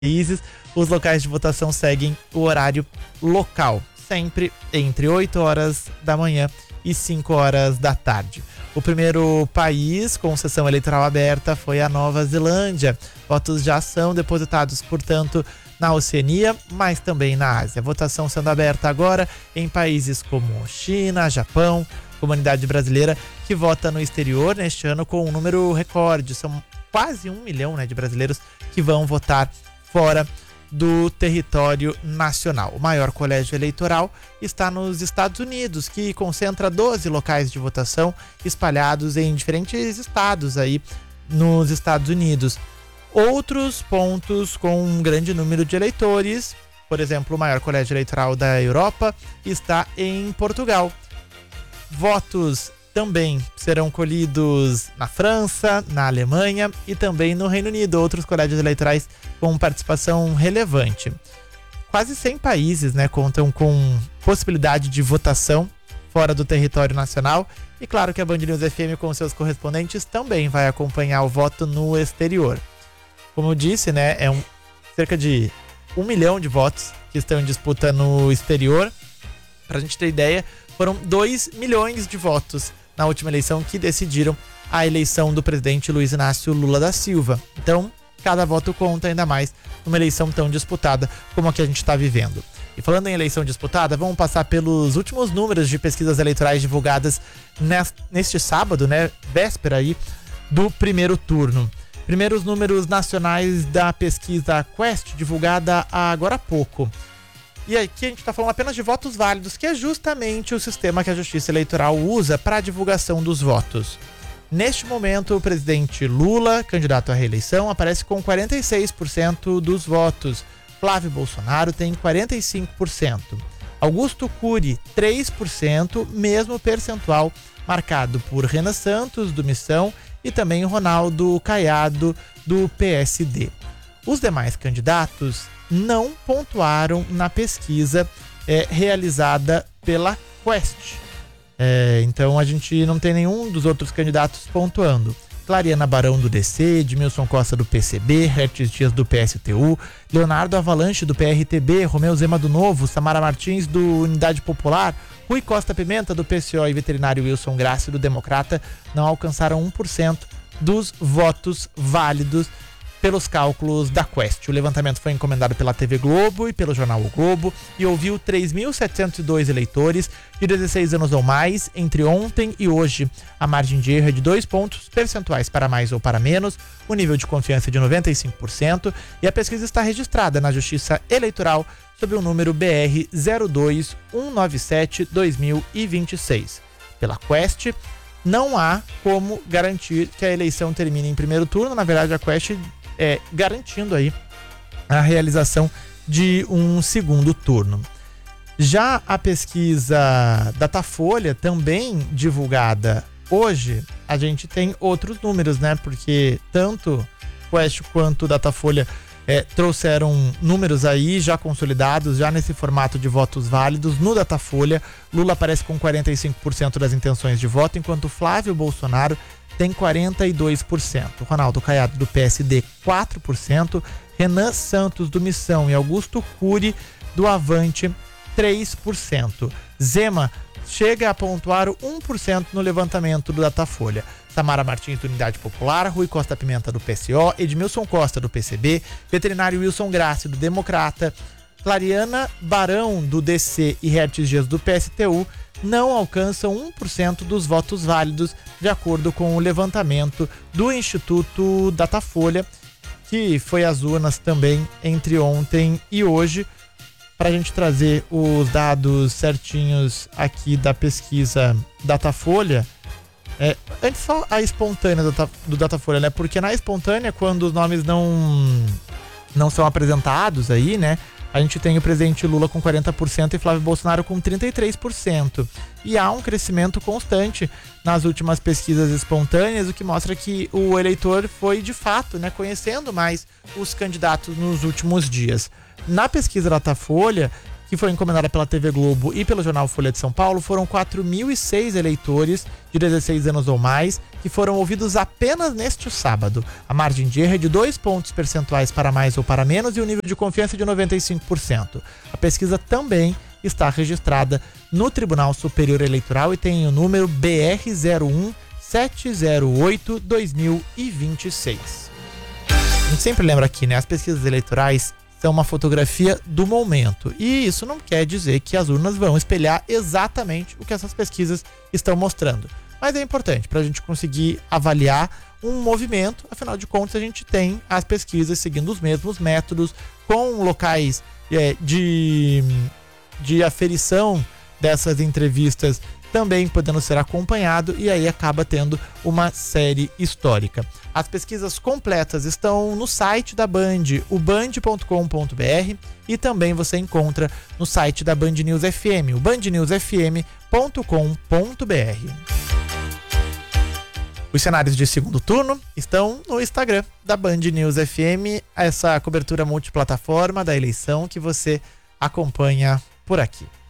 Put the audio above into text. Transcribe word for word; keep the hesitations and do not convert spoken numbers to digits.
países, os locais de votação seguem o horário local, sempre entre oito horas da manhã e cinco horas da tarde. O primeiro país com sessão eleitoral aberta foi a Nova Zelândia. Votos já são depositados, portanto, na Oceania, mas também na Ásia. Votação sendo aberta agora em países como China, Japão, comunidade brasileira que vota no exterior neste ano com um número recorde. São quase um milhão, né, de brasileiros que vão votar fora do território nacional. O maior colégio eleitoral está nos Estados Unidos, que concentra doze locais de votação espalhados em diferentes estados aí nos Estados Unidos. Outros pontos com um grande número de eleitores, por exemplo, o maior colégio eleitoral da Europa está em Portugal. Votos também serão colhidos na França, na Alemanha e também no Reino Unido, outros colégios eleitorais com participação relevante. Quase cem países, né, contam com possibilidade de votação fora do território nacional. E claro que a Band News F M com seus correspondentes também vai acompanhar o voto no exterior. Como eu disse, né, é um, cerca de um milhão de votos que estão em disputa no exterior. Para a gente ter ideia, foram dois milhões de votos na última eleição que decidiram a eleição do presidente Luiz Inácio Lula da Silva. Então, cada voto conta, ainda mais numa eleição tão disputada como a que a gente está vivendo. E falando em eleição disputada, vamos passar pelos últimos números de pesquisas eleitorais divulgadas neste sábado, né, véspera aí do primeiro turno. Primeiros números nacionais da pesquisa Quest, divulgada agora há pouco. E aqui a gente está falando apenas de votos válidos, que é justamente o sistema que a Justiça Eleitoral usa para a divulgação dos votos. Neste momento, o presidente Lula, candidato à reeleição, aparece com quarenta e seis por cento dos votos. Flávio Bolsonaro tem quarenta e cinco por cento. Augusto Cury, três por cento, mesmo percentual marcado por Renan Santos, do Missão, e também Ronaldo Caiado, do P S D. Os demais candidatos não pontuaram na pesquisa é, realizada pela Quest. É, então a gente não tem nenhum dos outros candidatos pontuando. Clariana Barão, do D C, Edmilson Costa, do P C B, Hertes Dias, do P S T U, Leonardo Avalanche, do P R T B, Romeu Zema, do Novo, Samara Martins, do Unidade Popular, Rui Costa Pimenta, do P C O, e veterinário Wilson Graça, do Democrata, não alcançaram um por cento dos votos válidos pelos cálculos da Quest. O levantamento foi encomendado pela T V Globo e pelo jornal O Globo e ouviu três mil setecentos e dois eleitores de dezesseis anos ou mais entre ontem e hoje. A margem de erro é de dois pontos percentuais para mais ou para menos, o nível de confiança é de noventa e cinco por cento e a pesquisa está registrada na Justiça Eleitoral sob o número B R zero dois um nove sete barra dois mil e vinte e seis. Pela Quest, não há como garantir que a eleição termine em primeiro turno. Na verdade, a Quest é garantindo aí a realização de um segundo turno. Já a pesquisa Datafolha, também divulgada hoje, a gente tem outros números, né? Porque tanto Quest quanto Datafolha é, trouxeram números aí já consolidados, já nesse formato de votos válidos. No Datafolha, Lula aparece com quarenta e cinco por cento das intenções de voto, enquanto Flávio Bolsonaro tem quarenta e dois por cento. Ronaldo Caiado, do P S D, quatro por cento. Renan Santos, do Missão, e Augusto Cury, do Avante, três por cento. Zema chega a pontuar um por cento no levantamento do Datafolha. Samara Martins, do Unidade Popular, Rui Costa Pimenta, do P C O, Edmilson Costa, do P C B, veterinário Wilson Graça, do Democrata, Clariana Barão, do D C, e Hertes Dias, do P S T U, não alcançam um por cento dos votos válidos, de acordo com o levantamento do Instituto Datafolha, que foi às urnas também entre ontem e hoje. Para a gente trazer os dados certinhos aqui da pesquisa Datafolha, é, antes só a espontânea do, do Datafolha, né? Porque na espontânea, quando os nomes não, não são apresentados aí, né? A gente tem o presidente Lula com quarenta por cento e Flávio Bolsonaro com trinta e três por cento. E há um crescimento constante nas últimas pesquisas espontâneas, o que mostra que o eleitor foi, de fato, né, conhecendo mais os candidatos nos últimos dias. Na pesquisa Datafolha, que foi encomendada pela T V Globo e pelo jornal Folha de São Paulo, foram quatro mil e seis eleitores de dezesseis anos ou mais que foram ouvidos apenas neste sábado. A margem de erro é de dois pontos percentuais para mais ou para menos e o nível de confiança é de noventa e cinco por cento. A pesquisa também está registrada no Tribunal Superior Eleitoral e tem o número B R zero um sete zero oito barra dois mil e vinte e seis. A gente sempre lembra aqui, né? As pesquisas eleitorais são uma fotografia do momento. E isso não quer dizer que as urnas vão espelhar exatamente o que essas pesquisas estão mostrando. Mas é importante para a gente conseguir avaliar um movimento. Afinal de contas, a gente tem as pesquisas seguindo os mesmos métodos, com locais é, de, de aferição dessas entrevistas também podendo ser acompanhado, e aí acaba tendo uma série histórica. As pesquisas completas estão no site da Band, o band ponto com ponto b r, e também você encontra no site da Band News F M, o band news f m ponto com ponto b r. Os cenários de segundo turno estão no Instagram da Band News F M, essa cobertura multiplataforma da eleição que você acompanha por aqui.